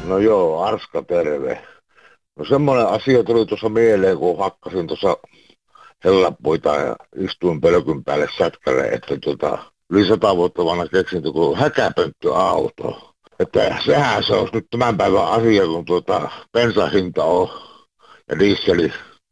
No joo, Arska terve. No semmoinen asia tuli tuossa mieleen, kun hakkasin tuossa helläpuita ja istuin pölkyn päälle sätkälle, että yli 100 vuotta vanha keksintö kuin häkäpönttöauto. Että sehän se olisi nyt tämän päivän asia, kun bensahinta on ja dieseli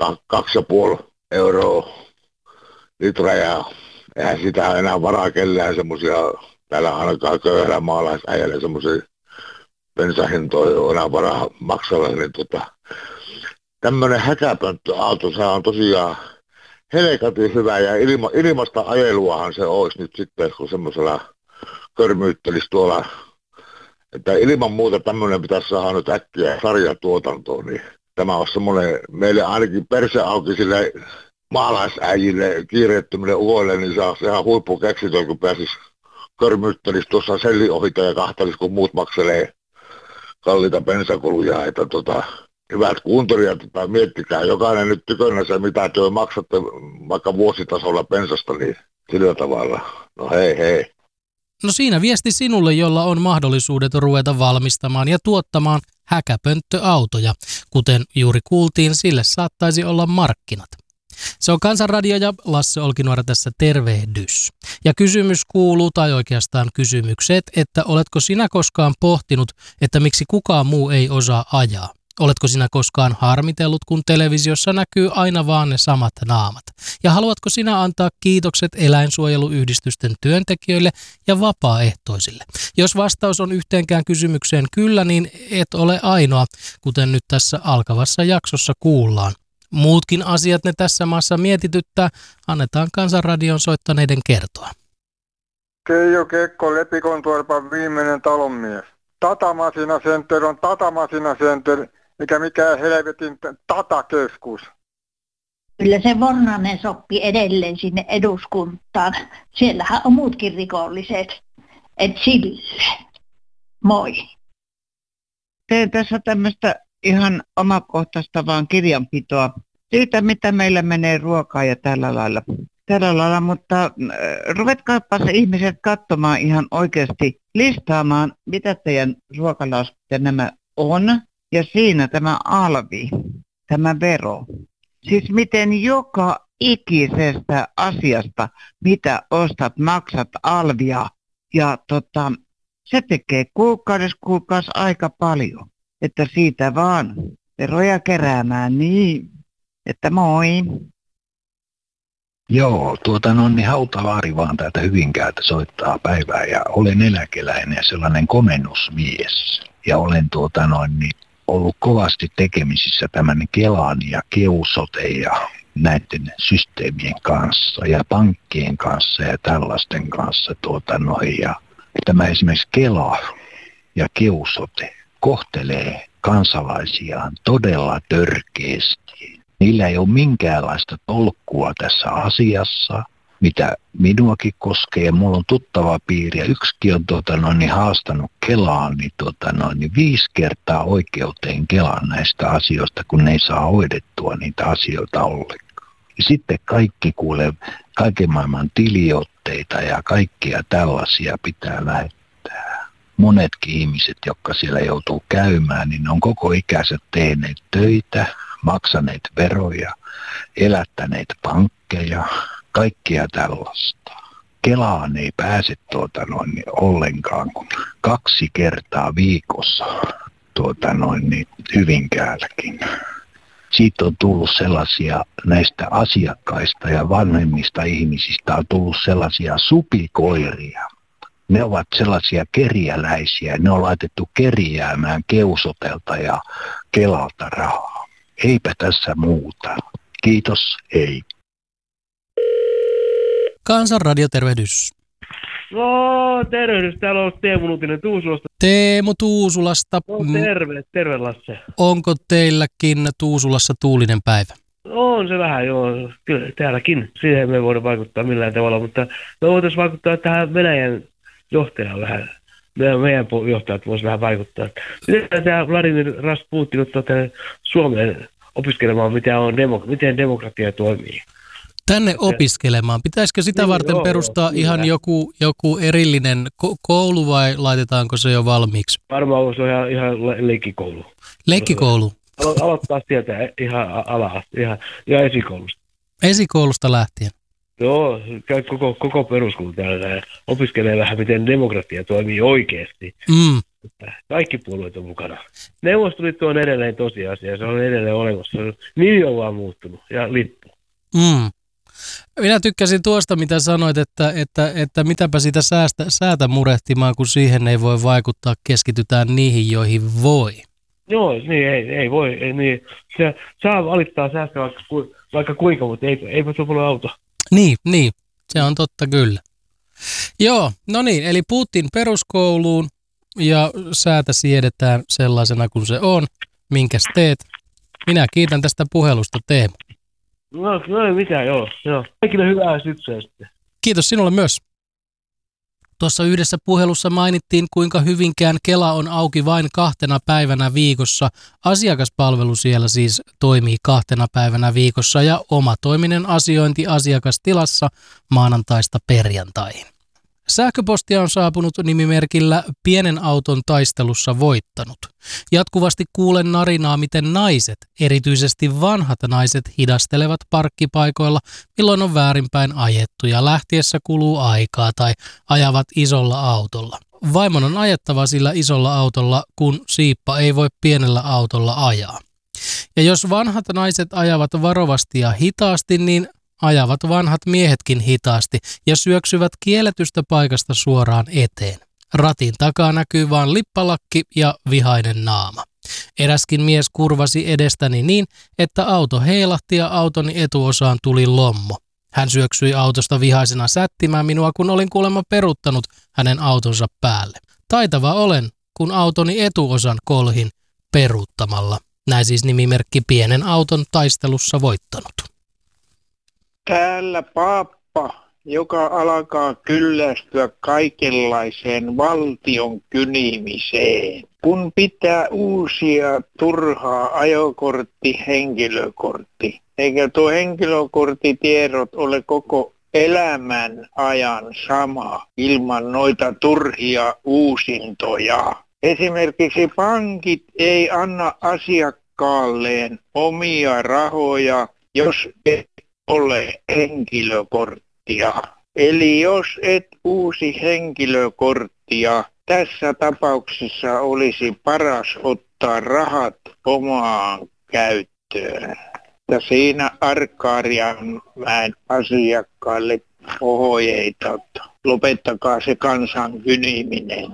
2,5 € litra ja eihän sitä enää varaa kellään semmoisia, täällä ainakaan köyhällä maalaisäijällä semmoisia bensahintoja on enää varaa maksalla, niin tämmöinen häkäpönttöauto, se on tosiaan helkatin hyvä ja ilmasta ajeluahan se olisi nyt sitten, kun semmoisella körmyyttelisi tuolla, että ilman muuta tämmöinen pitäisi saada nyt äkkiä sarjatuotantoon, niin tämä on semmoinen meille ainakin perse auki sille maalaisäijille, kiireettömille uvoille, niin se on ihan huippukeksintö, kun pääsisi körmyyttelisi tuossa sellin ohita ja kahtelisi, kun muut makselee kalliita bensakuluja, että hyvät kuuntelijat, miettikää jokainen nyt tykönä se, mitä te maksatte vaikka vuositasolla bensasta, niin sillä tavalla. No hei hei. No siinä viesti sinulle, jolla on mahdollisuudet ruveta valmistamaan ja tuottamaan häkäpönttöautoja. Kuten juuri kuultiin, sille saattaisi olla markkinat. Se on Kansanradio ja Lasse Olkinuora tässä tervehdys. Ja kysymys kuuluu, tai oikeastaan kysymykset, että oletko sinä koskaan pohtinut, että miksi kukaan muu ei osaa ajaa? Oletko sinä koskaan harmitellut, kun televisiossa näkyy aina vaan ne samat naamat? Ja haluatko sinä antaa kiitokset eläinsuojeluyhdistysten työntekijöille ja vapaaehtoisille? Jos vastaus on yhteenkään kysymykseen kyllä, niin et ole ainoa, kuten nyt tässä alkavassa jaksossa kuullaan. Muutkin asiat ne tässä maassa mietityttää, annetaan Kansanradion soittaneiden kertoa. Keijo Kekko, Lepikontuorpan viimeinen talonmies. Tatamasina Center on Tatamasina Center, mikä mikään helvetin Tatakeskus. Kyllä se Vornanen soppi edelleen sinne eduskuntaan. Siellähän on muutkin rikolliset. Et sille. Moi. Teen tässä tämmöistä ihan omakohtaista vaan kirjanpitoa siitä, mitä meillä menee ruokaa ja tällä lailla, mutta ruvetkaapa se ihmiset katsomaan ihan oikeasti, listaamaan, mitä teidän ruokalaskut ja nämä on, ja siinä tämä alvi, tämä vero. Siis miten joka ikisestä asiasta, mitä ostat, maksat alvia, ja se tekee kuukausi aika paljon, että siitä vaan veroja keräämään niin, että moi. Joo, niin Hautavaari vaan täältä Hyvinkäältä soittaa päivää ja olen eläkeläinen ja sellainen komennusmies. Ja olen ollut kovasti tekemisissä tämän Kelan ja Keusote ja näiden systeemien kanssa ja pankkien kanssa ja tällaisten kanssa ja tämä esimerkiksi Kela ja Keusote kohtelee kansalaisiaan todella törkeästi. Niillä ei ole minkäänlaista tolkkua tässä asiassa, mitä minuakin koskee. Mulla on tuttava piiri ja yksikin on haastanut Kelaan 5 kertaa oikeuteen Kelaan näistä asioista, kun ne ei saa hoidettua niitä asioita ollenkaan. Ja sitten kaikki kaiken maailman tiliotteita ja kaikkia tällaisia pitää lähettää. Monetkin ihmiset, jotka siellä joutuu käymään, niin ne on koko ikänsä tehneet töitä, maksaneet veroja, elättäneet pankkeja, kaikkia tällaista. Kelaan ei pääse ollenkaan kuin 2 kertaa viikossa Hyvinkäälläkin. Siitä on tullut sellaisia näistä asiakkaista ja vanhemmista ihmisistä on tullut sellaisia supikoiria. Ne ovat sellaisia kerjäläisiä, ne on laitettu kerjäämään Keusotelta ja Kelalta rahaa. Eipä tässä muuta. Kiitos, hei. Kansanradio, tervehdys. No, tervehdys. Täällä on Teemu Nutinen Tuusulasta. Teemu Tuusulasta. No, terve Lasse. Onko teilläkin Tuusulassa tuulinen päivä? On se vähän, joo. Kyllä täälläkin. Siihen me ei voida vaikuttaa millään tavalla, mutta me voitaisiin vaikuttaa tähän Venäjän johtajaan vähän. Meidän johtajat voisivat vähän vaikuttaa. Miten tämä Vladimir Rasputin ottaa tänne Suomeen opiskelemaan, miten demokratia toimii? Tänne opiskelemaan. Pitäisikö sitä Niin, varten joo, perustaa joo, ihan kyllä. joku erillinen koulu vai laitetaanko se jo valmiiksi? Varmaan se on ihan leikkikoulu. Leikkikoulu. Aloittaa sieltä ihan ihan esikoulusta. Esikoulusta lähtien. Joo, käy koko peruskoulu täällä ja opiskelee vähän, miten demokratia toimii oikeasti. Kaikki puolueet on mukana. Neuvostoliitto on edelleen tosiasia, se on edelleen olemassa. Nimi on vaan muuttunut ja lippu. Minä tykkäsin tuosta, mitä sanoit, että mitäpä sitä säätä murehtimaan, kun siihen ei voi vaikuttaa, keskitytään niihin, joihin voi. Joo, niin ei voi. Ei, niin. Se saa valittaa säästä vaikka kuinka, mutta eipä se ole auto. Niin, se on totta kyllä. Joo, no niin, eli Putin peruskouluun ja säätä siedetään sellaisena kuin se on. Minkäs teet? Minä kiitän tästä puhelusta, Teemu. No ei mitään, joo. Kaikille hyvää syksyä sitten. Kiitos sinulle myös. Tuossa yhdessä puhelussa mainittiin, kuinka Hyvinkään Kela on auki vain 2 päivänä viikossa. Asiakaspalvelu siellä siis toimii 2 päivänä viikossa ja omatoiminen asiointi asiakastilassa maanantaista perjantaihin. Sähköpostia on saapunut nimimerkillä Pienen auton taistelussa voittanut. Jatkuvasti kuulen narinaa, miten naiset, erityisesti vanhat naiset, hidastelevat parkkipaikoilla, milloin on väärinpäin ajettu ja lähtiessä kuluu aikaa tai ajavat isolla autolla. Vaimon on ajettava sillä isolla autolla, kun siippa ei voi pienellä autolla ajaa. Ja jos vanhat naiset ajavat varovasti ja hitaasti, niin ajavat vanhat miehetkin hitaasti ja syöksyvät kielletystä paikasta suoraan eteen. Ratin takaa näkyy vaan lippalakki ja vihainen naama. Eräskin mies kurvasi edestäni niin, että auto heilahti ja autoni etuosaan tuli lommo. Hän syöksyi autosta vihaisena sättimään minua, kun olin kuulemma peruuttanut hänen autonsa päälle. Taitava olen, kun autoni etuosan kolhin peruuttamalla. Näin siis nimimerkki Pienen auton taistelussa voittanut. Täällä pappa, joka alkaa kyllästyä kaikenlaiseen valtion kynimiseen. Kun pitää uusia turhaa henkilökortti, eikä tuo henkilökorttitiedot ole koko elämän ajan sama ilman noita turhia uusintoja. Esimerkiksi pankit ei anna asiakkaalleen omia rahoja, jos et ole henkilökorttia. Eli jos et uusi henkilökorttia, tässä tapauksessa olisi paras ottaa rahat omaan käyttöön. Ja siinä Arkadianmäen asiakkaille ohjeita, lopettakaa se kansan kyniminen.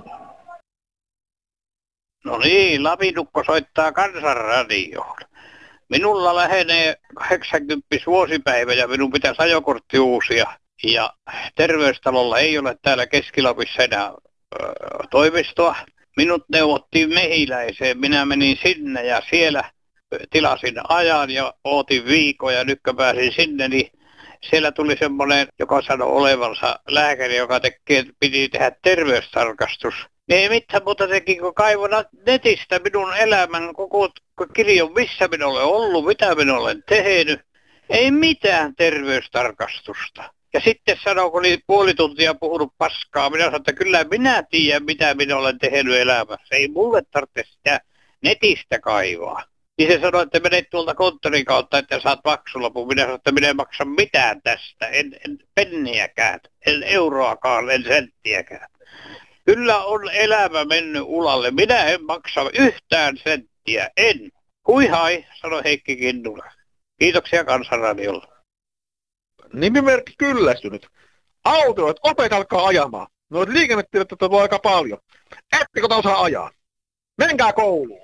No niin, Lapinukko soittaa Kansanradioon. Minulla lähenee 80 vuosipäivä ja minun pitäisi ajokortti uusia. Ja terveystalolla ei ole täällä Keski-Lapissa enää toimistoa. Minut neuvottiin Mehiläiseen. Minä menin sinne ja siellä tilasin ajan ja ootin viikon ja nyt kun pääsin sinne, niin siellä tuli semmoinen, joka sanoi olevansa lääkäri, joka piti tehdä terveystarkastus. Ei mitään muuta teki, kun kaivon netistä minun elämän koko kirjon, missä minä olen ollut, mitä minä olen tehnyt. Ei mitään terveystarkastusta. Ja sitten sanoi, kun oli puoli tuntia puhunut paskaa, minä sanoin, että kyllä minä tiedän, mitä minä olen tehnyt elämässä. Ei mulle tarvitse sitä netistä kaivaa. Niin se sanoi, että menet tuolta konttorin kautta, että saat maksulapun. Minä sanoin, että minä en maksa mitään tästä, en penniäkään, en euroakaan, en senttiäkään. Kyllä on elämä mennyt ulalle. Minä en maksa yhtään senttiä, en. Hui hai, sanoi Heikki Kinnula. Kiitoksia Kansanradiolla. Nimimerkki kyllästynyt. Autoilijat, opetelkaa ajamaan. Noita liikennetiedotteita voi aika paljon. Ettekö osaa ajaa? Menkää kouluun.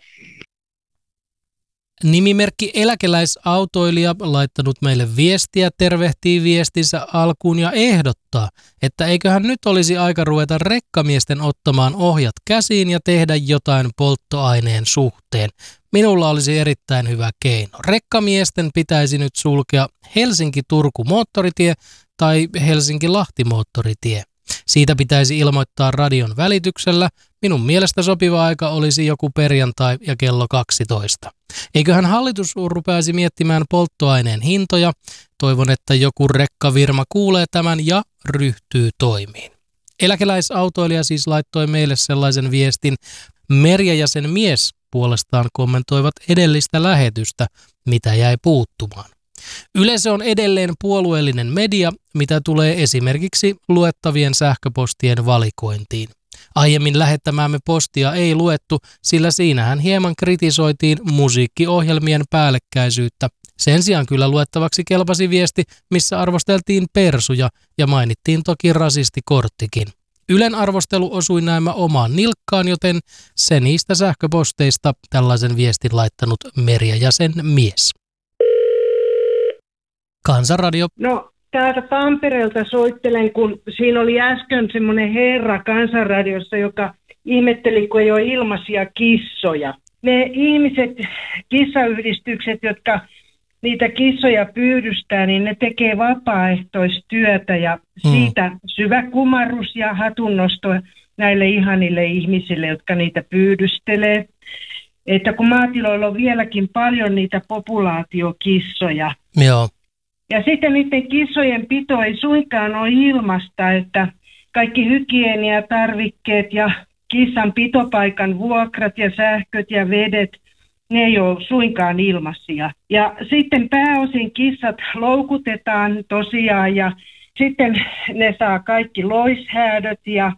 Nimimerkki eläkeläisautoilija laittanut meille viestiä, tervehtii viestinsä alkuun ja ehdottaa, että eiköhän nyt olisi aika ruveta rekkamiesten ottamaan ohjat käsiin ja tehdä jotain polttoaineen suhteen. Minulla olisi erittäin hyvä keino. Rekkamiesten pitäisi nyt sulkea Helsinki-Turku-moottoritie tai Helsinki-Lahti-moottoritie. Siitä pitäisi ilmoittaa radion välityksellä, Minun mielestä sopiva aika olisi joku perjantai ja kello 12. Eiköhän hallitus rupeaisi miettimään polttoaineen hintoja. Toivon, että joku rekkavirma kuulee tämän ja ryhtyy toimiin. Eläkeläisautoilija siis laittoi meille sellaisen viestin. Merja ja sen mies puolestaan kommentoivat edellistä lähetystä, mitä jäi puuttumaan. Yleisö on edelleen puolueellinen media, mitä tulee esimerkiksi luettavien sähköpostien valikointiin. Aiemmin lähettämäämme postia ei luettu, sillä siinähän hieman kritisoitiin musiikkiohjelmien päällekkäisyyttä. Sen sijaan kyllä luettavaksi kelpasi viesti, missä arvosteltiin persuja ja mainittiin toki rasistikorttikin. Ylen arvostelu osui näemmä omaan nilkkaan, joten se niistä sähköposteista tällaisen viestin laittanut Merja ja sen mies. Kansanradio. No, täältä Tampereelta soittelen, kun siinä oli äsken semmoinen herra Kansanradiossa, joka ihmetteli, kun ei ole ilmaisia kissoja. Ne ihmiset, kissayhdistykset, jotka niitä kissoja pyydystää, niin ne tekee vapaaehtoistyötä ja siitä syvä kumarrus ja hatunnosto näille ihanille ihmisille, jotka niitä pyydystelee. Että kun maatiloilla on vieläkin paljon niitä populaatiokissoja. Joo. Ja sitten niiden kissojen pito ei suinkaan ole ilmasta, että kaikki hygieniatarvikkeet ja kissan pitopaikan vuokrat ja sähköt ja vedet, ne ei ole suinkaan ilmaisia. Ja sitten pääosin kissat loukutetaan tosiaan ja sitten ne saa kaikki loishäädöt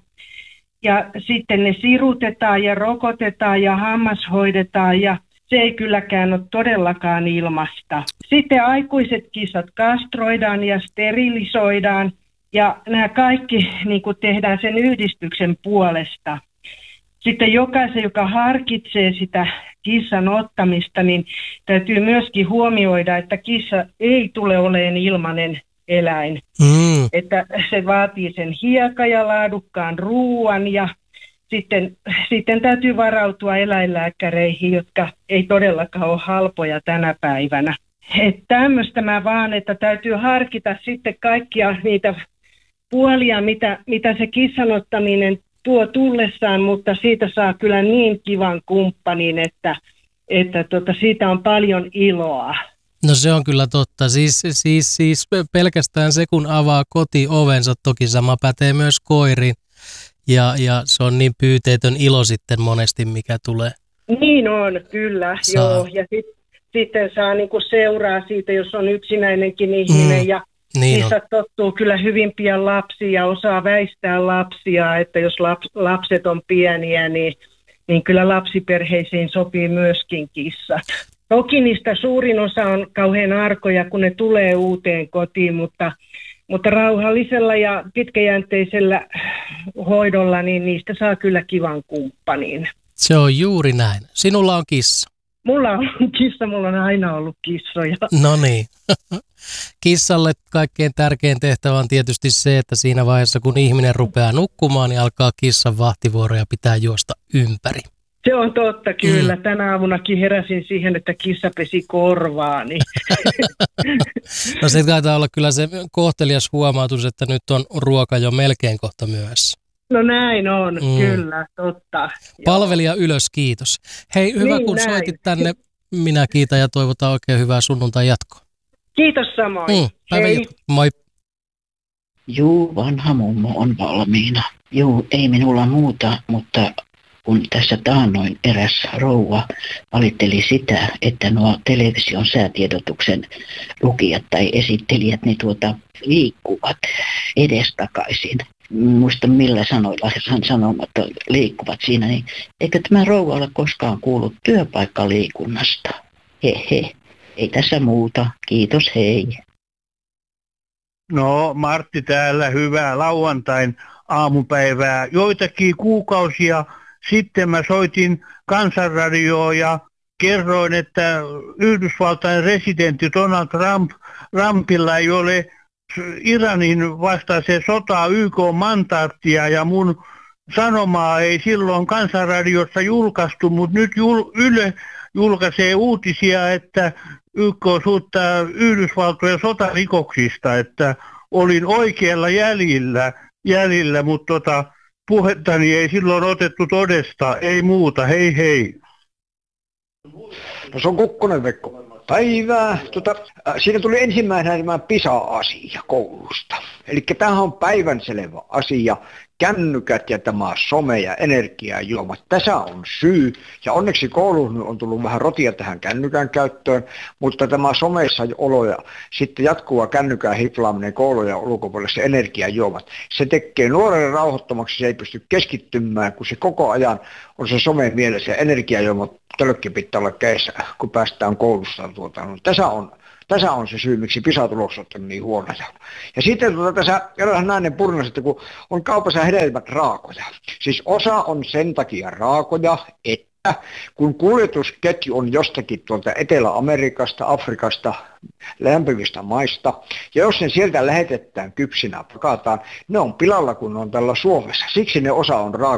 ja sitten ne sirutetaan ja rokotetaan ja hammashoidetaan ja se ei kylläkään ole todellakaan ilmasta. Sitten aikuiset kissat kastroidaan ja sterilisoidaan ja nämä kaikki niin kuin tehdään sen yhdistyksen puolesta. Sitten jokaisen, joka harkitsee sitä kissan ottamista, niin täytyy myöskin huomioida, että kissa ei tule olemaan ilmainen eläin. Että se vaatii sen hiekan ja laadukkaan ruuan ja sitten täytyy varautua eläinlääkäreihin, jotka ei todellakaan ole halpoja tänä päivänä. Että tämmöistä mä vaan, että täytyy harkita sitten kaikkia niitä puolia, mitä se kissan ottaminen tuo tullessaan, mutta siitä saa kyllä niin kivan kumppanin, että siitä on paljon iloa. No se on kyllä totta. Siis pelkästään se, kun avaa kotiovensa, toki sama pätee myös koiriin. Ja se on niin pyyteetön ilo sitten monesti, mikä tulee. Niin on, kyllä. Joo. Ja sitten saa niinku seuraa siitä, jos on yksinäinenkin ihminen. Ja niin kissat tottuu kyllä hyvin pian lapsia ja osaa väistää lapsia. Että jos lapset on pieniä, niin kyllä lapsiperheisiin sopii myöskin kissat. Toki niistä suurin osa on kauhean arkoja, kun ne tulee uuteen kotiin, mutta rauhallisella ja pitkäjänteisellä hoidolla, niin niistä saa kyllä kivan kumppanin. Se on juuri näin. Sinulla on kissa. Mulla on kissa, mulla on aina ollut kissoja. No niin. Kissalle kaikkein tärkein tehtävä on tietysti se, että siinä vaiheessa kun ihminen rupeaa nukkumaan, niin alkaa kissan vahtivuoro ja pitää juosta ympäri. Se on totta, kyllä. Tänä aamunakin heräsin siihen, että kissa pesi korvaani. No se taitaa olla kyllä se kohtelias huomautus, että nyt on ruoka jo melkein kohta myöhässä. No näin on, kyllä, totta. Palvelija ylös, kiitos. Hei, hyvä kun soitit tänne. Minä kiitän ja toivotan oikein hyvää sunnuntai jatkoa. Kiitos samoin. Hei. Moi. Juu, vanha mummo on valmiina. Juu, ei minulla muuta, mutta kun tässä taannoin eräs rouva valitteli sitä, että nuo television säätiedotuksen lukijat tai esittelijät niin liikkuvat edestakaisin. Muista millä sanoilla hän sanomatta liikkuvat siinä, niin eikö tämä rouva ole koskaan kuullut työpaikkaliikunnasta? Hehe, ei tässä muuta. Kiitos, hei. No, Martti täällä, hyvää lauantain aamupäivää. Joitakin kuukausia sitten mä soitin Kansanradioon ja kerroin, että Yhdysvaltain presidentti Donald Trumpilla ei ole Iranin vastaiseen sotaan YK-mandaattia ja mun sanomaa ei silloin Kansanradiossa julkaistu, mutta nyt Yle julkaisee uutisia, että YK suuttaa Yhdysvaltojen sotarikoksista, että olin oikealla jäljillä, mutta puhettani ei silloin otettu todesta, ei muuta, hei hei. No se on Kukkonen Vekko. Päivää. Siinä tuli ensimmäisenä tämä PISA-asia koulusta. Eli tämähän on päivänselvä asia. Kännykät ja tämä some ja energiajuomat. Tässä on syy. Ja onneksi kouluun on tullut vähän rotia tähän kännykän käyttöön. Mutta tämä somessa olo ja sitten jatkuva kännykän hiflaaminen koulujen ulkopuolelle, se energiajuomat. Se tekee nuorelle rauhoittomaksi, se ei pysty keskittymään, kun se koko ajan on se some mielessä ja energiajuomat tölkki pitää olla kädessä, kun päästään koulusta. Tässä on se syy, miksi PISA-tulokset on niin huonoja. Ja sitten tässä eräs nainen purnasi, että kun on kaupassa hedelmät raakoja. Siis osa on sen takia raakoja, että kun kuljetusketju on jostakin tuolta Etelä-Amerikasta, Afrikasta, lämpimistä maista, ja jos ne sieltä lähetetään kypsinä pakataan, ne on pilalla, kun ne on täällä Suomessa. Siksi ne osa on raakoja.